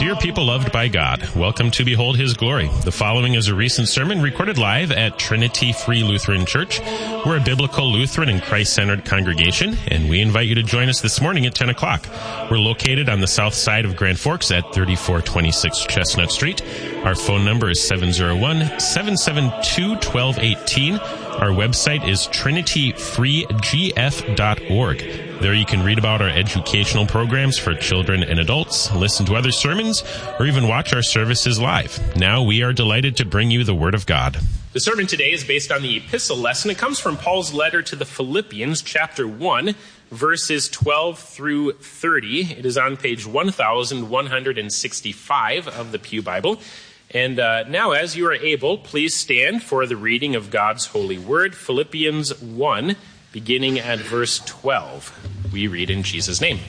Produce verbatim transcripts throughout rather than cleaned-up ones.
Dear people loved by God, welcome to Behold His Glory. The following is a recent sermon recorded live at Trinity Free Lutheran Church. We're a biblical Lutheran and Christ-centered congregation, and we invite you to join us this morning at ten o'clock. We're located on the south side of Grand Forks at thirty-four twenty-six Chestnut Street. Our phone number is seven oh one, seven seven two, one two one eight. Our website is trinity free g f dot org. There you can read about our educational programs for children and adults, listen to other sermons, or even watch our services live. Now we are delighted to bring you the Word of God. The sermon today is based on the epistle lesson. It comes from Paul's letter to the Philippians, chapter one, verses twelve through thirty. It is on page one thousand one hundred sixty-five of the Pew Bible. And uh, now, as you are able, please stand for the reading of God's holy word, Philippians one, beginning at verse twelve. We read in Jesus' name.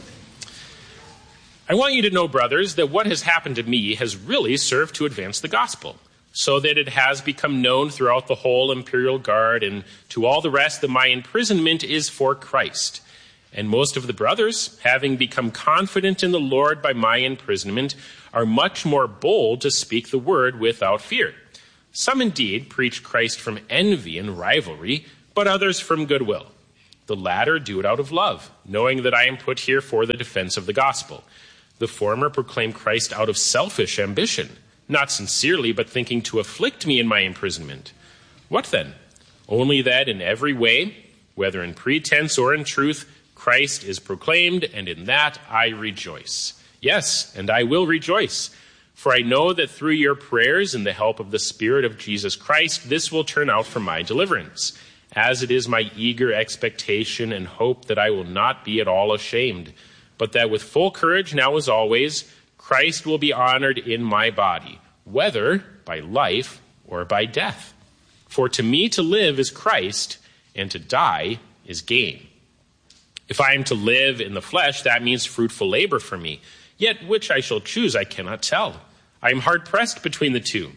I want you to know, brothers, that what has happened to me has really served to advance the gospel, so that it has become known throughout the whole imperial guard and to all the rest that my imprisonment is for Christ. And most of the brothers, having become confident in the Lord by my imprisonment, are much more bold to speak the word without fear. Some indeed preach Christ from envy and rivalry, but others from goodwill. The latter do it out of love, knowing that I am put here for the defense of the gospel. The former proclaim Christ out of selfish ambition, not sincerely, but thinking to afflict me in my imprisonment. What then? Only that in every way, whether in pretense or in truth, Christ is proclaimed, and in that I rejoice. Yes, and I will rejoice, for I know that through your prayers and the help of the Spirit of Jesus Christ, this will turn out for my deliverance, as it is my eager expectation and hope that I will not be at all ashamed, but that with full courage now as always, Christ will be honored in my body, whether by life or by death. For to me to live is Christ, and to die is gain. If I am to live in the flesh, that means fruitful labor for me. Yet which I shall choose, I cannot tell. I am hard-pressed between the two.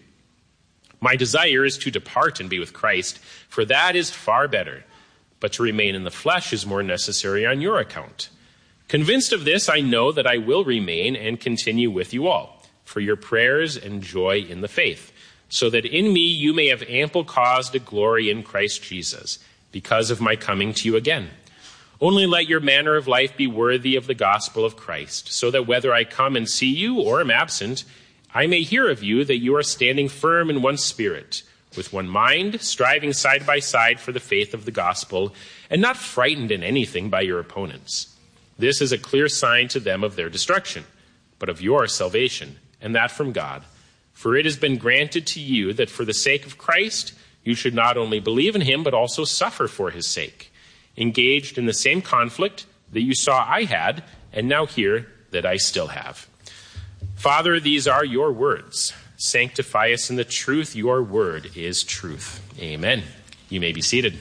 My desire is to depart and be with Christ, for that is far better. But to remain in the flesh is more necessary on your account. Convinced of this, I know that I will remain and continue with you all, for your prayers and joy in the faith, so that in me you may have ample cause to glory in Christ Jesus, because of my coming to you again. Only let your manner of life be worthy of the gospel of Christ, so that whether I come and see you or am absent, I may hear of you that you are standing firm in one spirit, with one mind, striving side by side for the faith of the gospel, and not frightened in anything by your opponents. This is a clear sign to them of their destruction, but of your salvation, and that from God. For it has been granted to you that for the sake of Christ, you should not only believe in him, but also suffer for his sake, engaged in the same conflict that you saw I had, and now hear that I still have. Father, these are your words. Sanctify us in the truth. Your word is truth. Amen. You may be seated.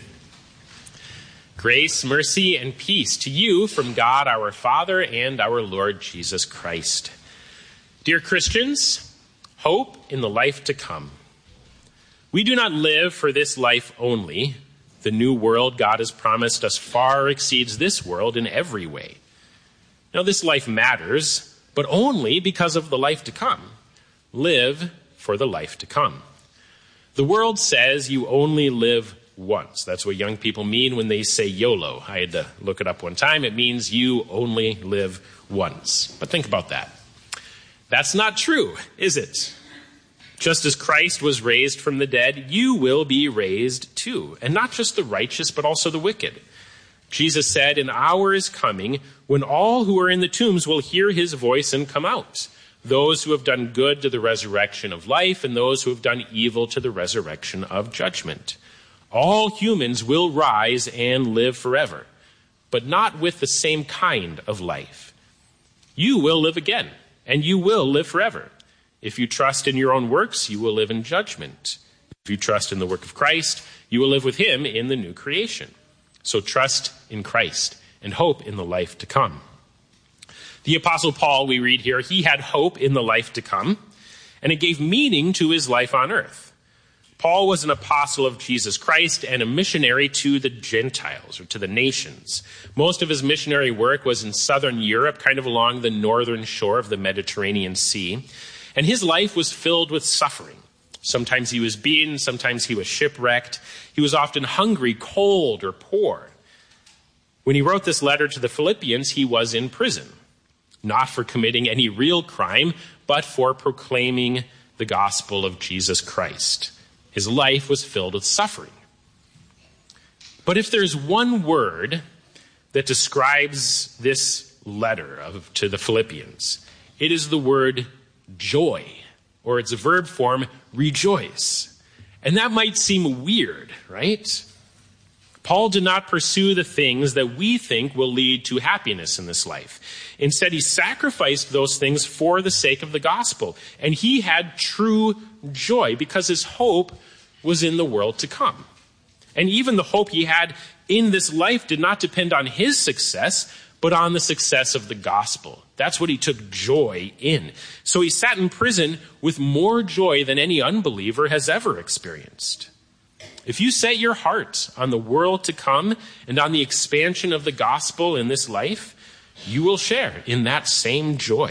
Grace, mercy, and peace to you from God our Father and our Lord Jesus Christ. Dear Christians, hope in the life to come. We do not live for this life only. The new world God has promised us far exceeds this world in every way. Now, this life matters, but only because of the life to come. Live for the life to come. The world says you only live once. That's what young people mean when they say YOLO. I had to look it up one time. It means you only live once. But think about that. That's not true, is it? Just as Christ was raised from the dead, you will be raised too. And not just the righteous, but also the wicked. Jesus said, an hour is coming when all who are in the tombs will hear his voice and come out. Those who have done good to the resurrection of life, and those who have done evil to the resurrection of judgment. All humans will rise and live forever, but not with the same kind of life. You will live again, and you will live forever. If you trust in your own works, you will live in judgment. If you trust in the work of Christ, you will live with him in the new creation. So trust in Christ and hope in the life to come. The Apostle Paul, we read here, he had hope in the life to come, and it gave meaning to his life on earth. Paul was an apostle of Jesus Christ and a missionary to the Gentiles, or to the nations. Most of his missionary work was in southern Europe, kind of along the northern shore of the Mediterranean Sea. And his life was filled with suffering. Sometimes he was beaten, sometimes he was shipwrecked. He was often hungry, cold, or poor. When he wrote this letter to the Philippians, he was in prison, not for committing any real crime, but for proclaiming the gospel of Jesus Christ. His life was filled with suffering. But if there's one word that describes this letter of, to the Philippians, it is the word joy, or its verb form, rejoice. And that might seem weird, right? Paul did not pursue the things that we think will lead to happiness in this life. Instead, he sacrificed those things for the sake of the gospel. And he had true joy because his hope was in the world to come. And even the hope he had in this life did not depend on his success, but on the success of the gospel. That's what he took joy in. So he sat in prison with more joy than any unbeliever has ever experienced. If you set your heart on the world to come and on the expansion of the gospel in this life, you will share in that same joy.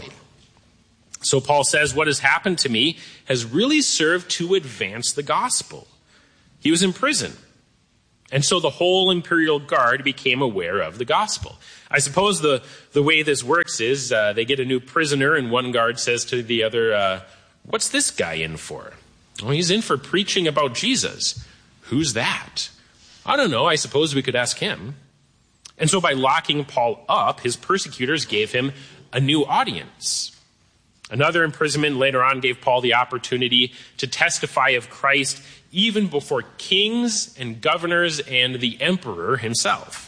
So Paul says, what has happened to me has really served to advance the gospel. He was in prison. And so the whole imperial guard became aware of the gospel. I suppose the, the way this works is uh, they get a new prisoner and one guard says to the other, uh, what's this guy in for? Oh, he's in for preaching about Jesus. Who's that? I don't know. I suppose we could ask him. And so by locking Paul up, his persecutors gave him a new audience. Another imprisonment later on gave Paul the opportunity to testify of Christ even before kings and governors and the emperor himself.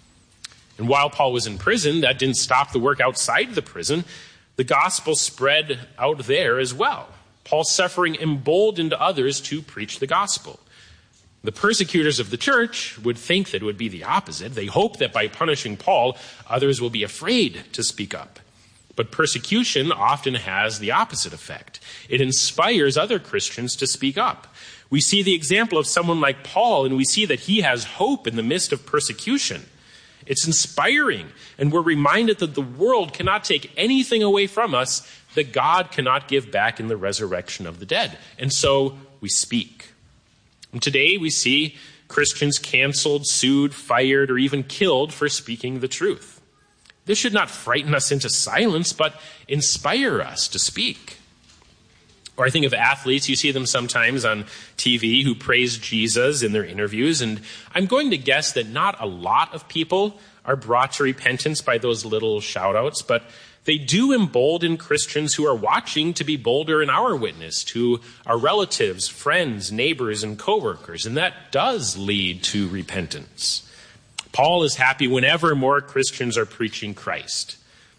And while Paul was in prison, that didn't stop the work outside the prison. The gospel spread out there as well. Paul's suffering emboldened others to preach the gospel. The persecutors of the church would think that it would be the opposite. They hope that by punishing Paul, others will be afraid to speak up. But persecution often has the opposite effect. It inspires other Christians to speak up. We see the example of someone like Paul, and we see that he has hope in the midst of persecution. It's inspiring, and we're reminded that the world cannot take anything away from us that God cannot give back in the resurrection of the dead. And so we speak. And today we see Christians canceled, sued, fired, or even killed for speaking the truth. This should not frighten us into silence, but inspire us to speak. Or I think of athletes, you see them sometimes on T V who praise Jesus in their interviews, and I'm going to guess that not a lot of people are brought to repentance by those little shout-outs, but they do embolden Christians who are watching to be bolder in our witness to our relatives, friends, neighbors, and coworkers, and that does lead to repentance. Paul is happy whenever more Christians are preaching Christ.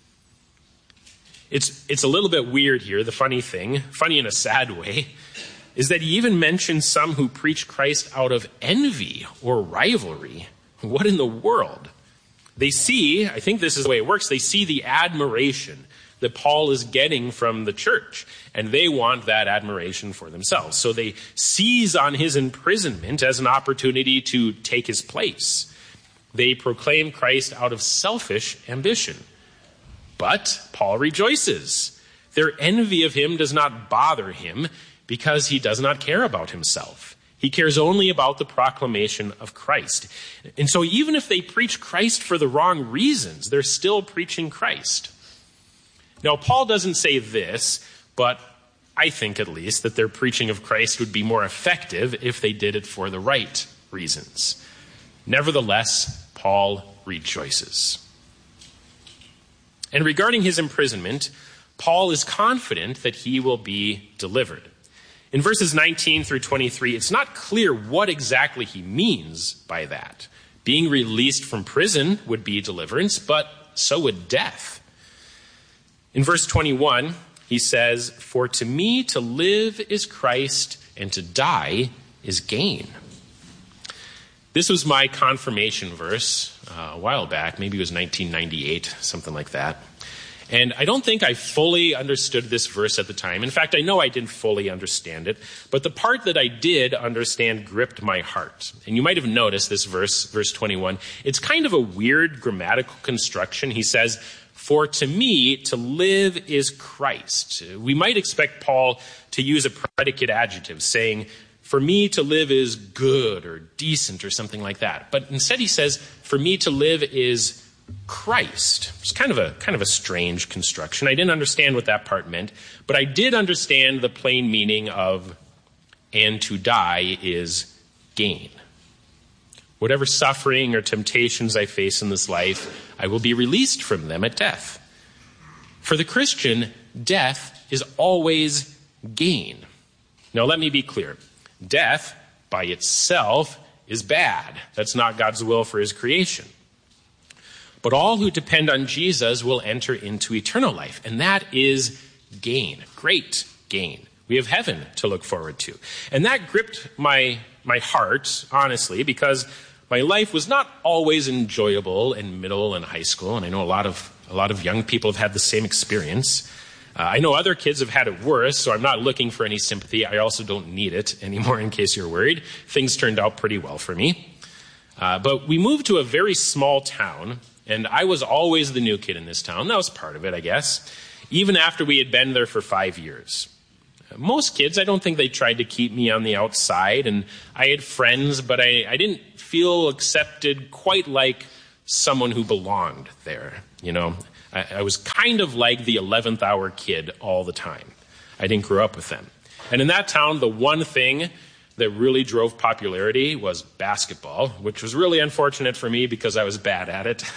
It's, it's a little bit weird here. The funny thing, funny in a sad way, is that he even mentions some who preach Christ out of envy or rivalry. What in the world? They see, I think this is the way it works, they see the admiration that Paul is getting from the church, and they want that admiration for themselves. So they seize on his imprisonment as an opportunity to take his place. They proclaim Christ out of selfish ambition. But Paul rejoices. Their envy of him does not bother him because he does not care about himself. He cares only about the proclamation of Christ. And so even if they preach Christ for the wrong reasons, they're still preaching Christ. Now, Paul doesn't say this, but I think at least that their preaching of Christ would be more effective if they did it for the right reasons. Nevertheless, Paul rejoices. And regarding his imprisonment, Paul is confident that he will be delivered. In verses nineteen through twenty-three, it's not clear what exactly he means by that. Being released from prison would be deliverance, but so would death. In verse twenty-one, he says, "For to me to live is Christ, and to die is gain." This was my confirmation verse uh, a while back. Maybe it was nineteen ninety-eight, something like that. And I don't think I fully understood this verse at the time. In fact, I know I didn't fully understand it, but the part that I did understand gripped my heart. And you might have noticed this verse, verse twenty-one. It's kind of a weird grammatical construction. He says, "For to me, to live is Christ." We might expect Paul to use a predicate adjective, saying, "For me to live is good or decent," or something like that. But instead he says, "For me to live is Christ." It's kind of a kind of a strange construction. I didn't understand what that part meant, but I did understand the plain meaning of "and to die is gain." Whatever suffering or temptations I face in this life, I will be released from them at death. For the Christian, death is always gain. Now let me be clear. Death by itself is bad. That's not God's will for his creation. But all who depend on Jesus will enter into eternal life, and that is gain, great gain. We have heaven to look forward to. And that gripped my my heart, honestly, because my life was not always enjoyable in middle and high school, and I know a lot of a lot of young people have had the same experience. Uh, I know other kids have had it worse, so I'm not looking for any sympathy. I also don't need it anymore, in case you're worried. Things turned out pretty well for me. Uh, but we moved to a very small town, and I was always the new kid in this town. That was part of it, I guess, even after we had been there for five years. Most kids, I don't think they tried to keep me on the outside, and I had friends, but I, I didn't feel accepted quite like someone who belonged there, you know. I, I was kind of like the eleventh hour kid all the time. I didn't grow up with them. And in that town, the one thing that really drove popularity was basketball, which was really unfortunate for me because I was bad at it.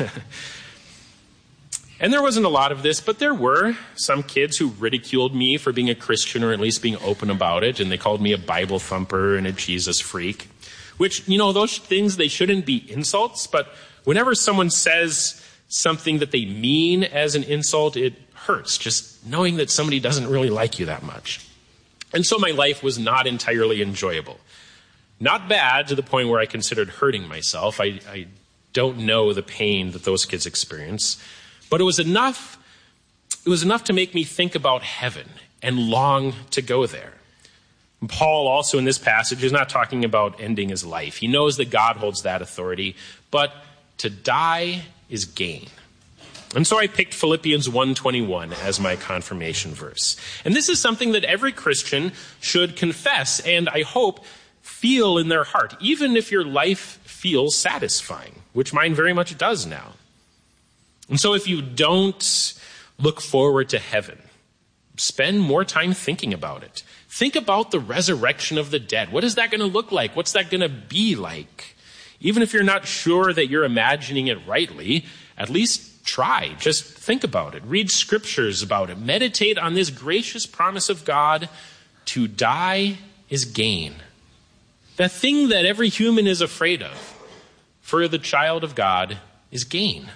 And there wasn't a lot of this, but there were some kids who ridiculed me for being a Christian, or at least being open about it, and they called me a Bible thumper and a Jesus freak, which, you know, those things, they shouldn't be insults, but whenever someone says something that they mean as an insult, it hurts, just knowing that somebody doesn't really like you that much. And so my life was not entirely enjoyable. Not bad to the point where I considered hurting myself. I, I don't know the pain that those kids experience. But it was enough, it was enough to make me think about heaven and long to go there. And Paul also in this passage is not talking about ending his life. He knows that God holds that authority, but to die is gain. And so I picked Philippians one twenty-one as my confirmation verse. And this is something that every Christian should confess and, I hope, feel in their heart, even if your life feels satisfying, which mine very much does now. And so if you don't look forward to heaven, spend more time thinking about it. Think about the resurrection of the dead. What is that going to look like? What's that going to be like? Even if you're not sure that you're imagining it rightly, at least try. Just think about it. Read scriptures about it. Meditate on this gracious promise of God. To die is gain. The thing that every human is afraid of, for the child of God, is gain.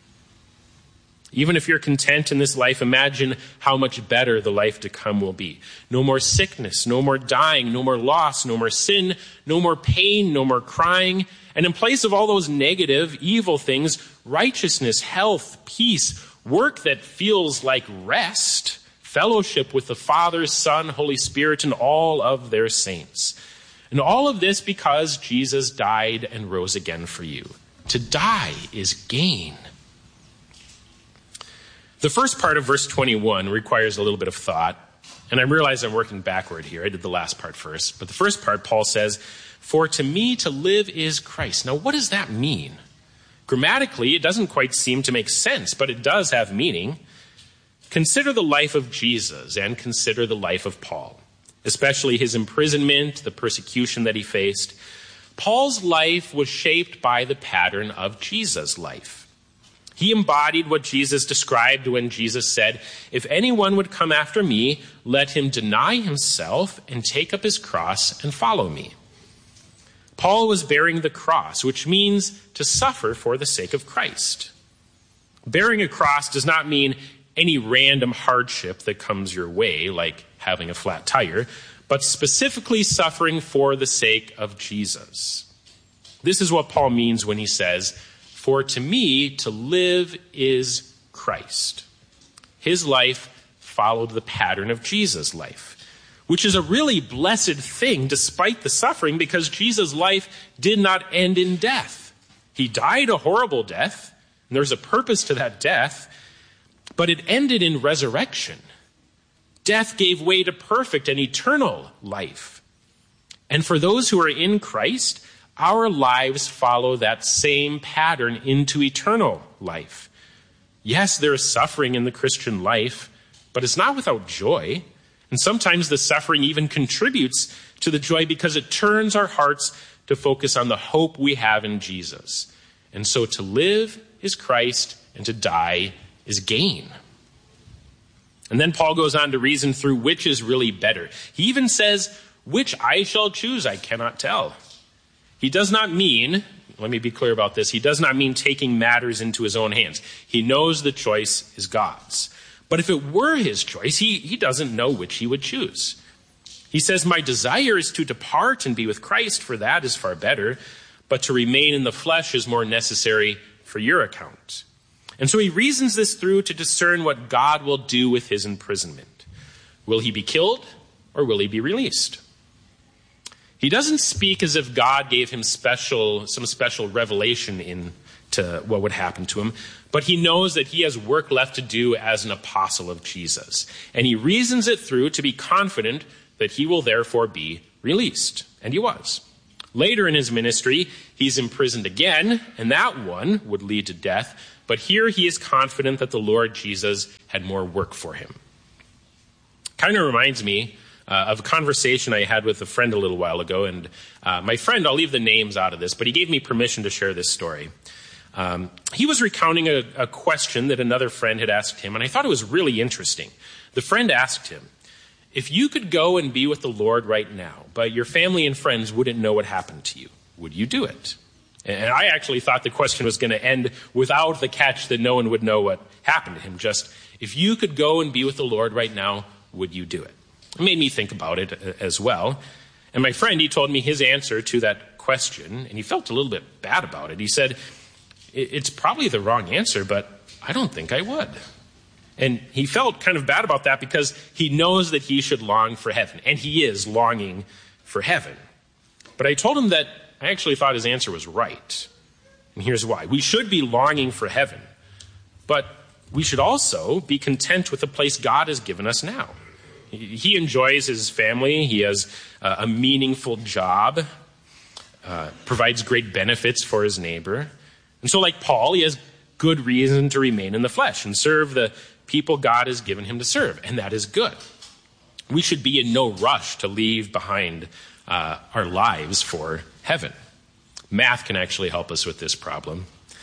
Even if you're content in this life, imagine how much better the life to come will be. No more sickness, no more dying, no more loss, no more sin, no more pain, no more crying. And in place of all those negative, evil things, righteousness, health, peace, work that feels like rest, fellowship with the Father, Son, Holy Spirit, and all of their saints. And all of this because Jesus died and rose again for you. To die is gain. The first part of verse twenty-one requires a little bit of thought, and I realize I'm working backward here. I did the last part first. But the first part, Paul says, "For to me to live is Christ." Now, what does that mean? Grammatically, it doesn't quite seem to make sense, but it does have meaning. Consider the life of Jesus and consider the life of Paul, especially his imprisonment, the persecution that he faced. Paul's life was shaped by the pattern of Jesus' life. He embodied what Jesus described when Jesus said, "If anyone would come after me, let him deny himself and take up his cross and follow me." Paul was bearing the cross, which means to suffer for the sake of Christ. Bearing a cross does not mean any random hardship that comes your way, like having a flat tire, but specifically suffering for the sake of Jesus. This is what Paul means when he says, "For to me, to live is Christ." His life followed the pattern of Jesus' life, which is a really blessed thing despite the suffering, because Jesus' life did not end in death. He died a horrible death, and there's a purpose to that death, but it ended in resurrection. Death gave way to perfect and eternal life. And for those who are in Christ, our lives follow that same pattern into eternal life. Yes, there is suffering in the Christian life, but it's not without joy. And sometimes the suffering even contributes to the joy because it turns our hearts to focus on the hope we have in Jesus. And so to live is Christ, and to die is gain. And then Paul goes on to reason through which is really better. He even says, which I shall choose, I cannot tell. He does not mean, let me be clear about this, he does not mean taking matters into his own hands. He knows the choice is God's. But if it were his choice, he, he doesn't know which he would choose. He says, my desire is to depart and be with Christ, for that is far better, but to remain in the flesh is more necessary for your account. And so he reasons this through to discern what God will do with his imprisonment. Will he be killed, or will he be released? He doesn't speak as if God gave him special, some special revelation into what would happen to him, but he knows that he has work left to do as an apostle of Jesus. And he reasons it through to be confident that he will therefore be released. And he was. Later in his ministry, he's imprisoned again, and that one would lead to death. But here he is confident that the Lord Jesus had more work for him. Kind of reminds me uh, of a conversation I had with a friend a little while ago. And uh, my friend, I'll leave the names out of this, but he gave me permission to share this story. Um, he was recounting a, a question that another friend had asked him, and I thought it was really interesting. The friend asked him, if you could go and be with the Lord right now, but your family and friends wouldn't know what happened to you, would you do it? And I actually thought the question was going to end without the catch that no one would know what happened to him. Just, if you could go and be with the Lord right now, would you do it? It made me think about it as well. And my friend, he told me his answer to that question, and he felt a little bit bad about it. He said, it's probably the wrong answer, but I don't think I would. And he felt kind of bad about that because he knows that he should long for heaven, and he is longing for heaven. But I told him that I actually thought his answer was right. And here's why. We should be longing for heaven, but we should also be content with the place God has given us now. He enjoys his family. He has uh, a meaningful job, uh, provides great benefits for his neighbor. And so like Paul, he has good reason to remain in the flesh and serve the people God has given him to serve, and that is good. We should be in no rush to leave behind uh, our lives for heaven. Math can actually help us with this problem.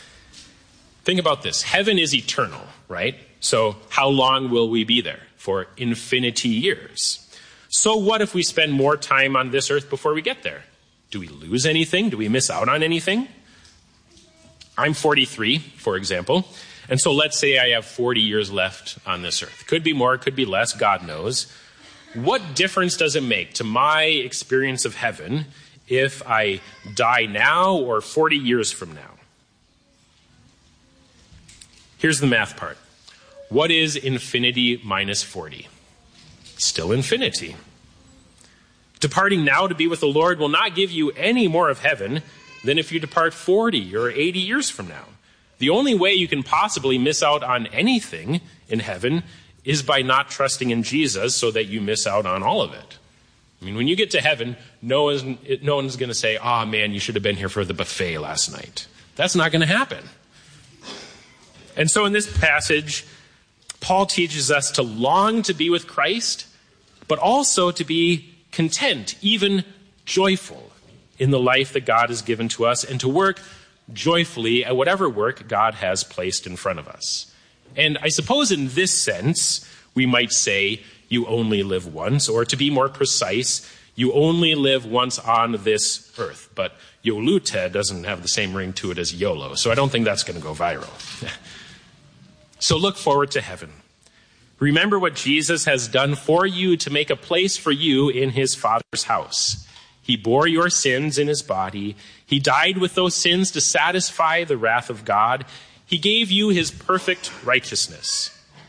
Think about this. Heaven is eternal, right? So how long will we be there? For infinity years. So what if we spend more time on this earth before we get there? Do we lose anything? Do we miss out on anything? I'm forty-three, for example. And so let's say I have forty years left on this earth. Could be more, could be less, God knows. What difference does it make to my experience of heaven if I die now or forty years from now? Here's the math part. What is infinity minus forty? Still infinity. Departing now to be with the Lord will not give you any more of heaven than if you depart forty or eighty years from now. The only way you can possibly miss out on anything in heaven is by not trusting in Jesus so that you miss out on all of it. I mean, when you get to heaven, no one's, no one's going to say, oh man, you should have been here for the buffet last night. That's not going to happen. And so in this passage, Paul teaches us to long to be with Christ, but also to be content, even joyful in the life that God has given to us, and to work joyfully at whatever work God has placed in front of us. And I suppose in this sense, we might say you only live once, or to be more precise, you only live once on this earth. But YOLUTE doesn't have the same ring to it as YOLO, so I don't think that's going to go viral. So look forward to heaven. Remember what Jesus has done for you to make a place for you in his Father's house. He bore your sins in his body. He died with those sins to satisfy the wrath of God. He gave you his perfect righteousness.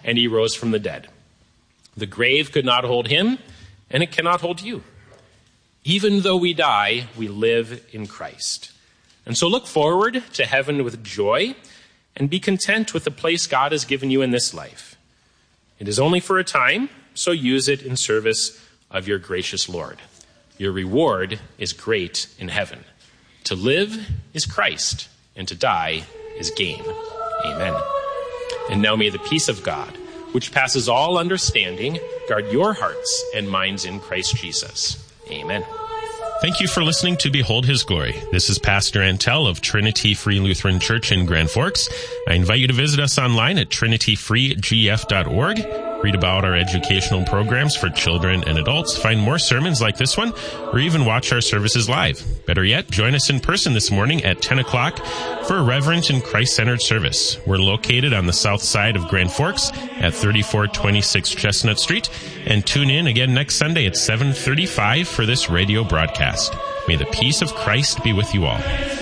and he rose from the dead. The grave could not hold him, and it cannot hold you. Even though we die, we live in Christ. And so look forward to heaven with joy and be content with the place God has given you in this life. It is only for a time, so use it in service of your gracious Lord. Your reward is great in heaven. To live is Christ, and to die is gain. Amen. And now may the peace of God, which passes all understanding, guard your hearts and minds in Christ Jesus. Amen. Thank you for listening to Behold His Glory. This is Pastor Antel of Trinity Free Lutheran Church in Grand Forks. I invite you to visit us online at trinity free g f dot org. Read about our educational programs for children and adults, find more sermons like this one, or even watch our services live. Better yet, join us in person this morning at ten o'clock for a reverent and Christ-centered service. We're located on the south side of Grand Forks at thirty-four twenty-six Chestnut Street, and tune in again next Sunday at seven thirty-five for this radio broadcast. May the peace of Christ be with you all.